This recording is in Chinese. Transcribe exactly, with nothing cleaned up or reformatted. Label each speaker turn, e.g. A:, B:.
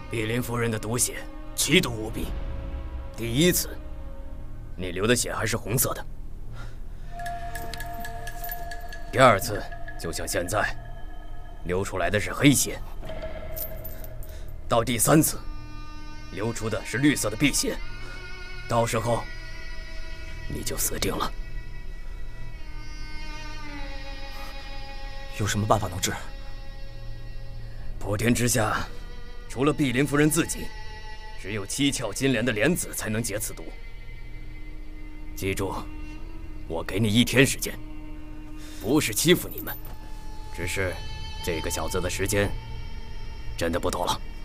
A: 碧林夫人的毒血奇毒无比，第一次，你流的血还是红色的；第二次，就像现在，流出来的是黑血；到第三次，流出的是绿色的碧血。到时候，你就死定了。
B: 有什么办法能治？
A: 普天之下，除了碧林夫人自己，只有七窍金莲的莲子才能解此毒。记住，我给你一天时间，不是欺负你们，只是这个小子的时间真的不多了。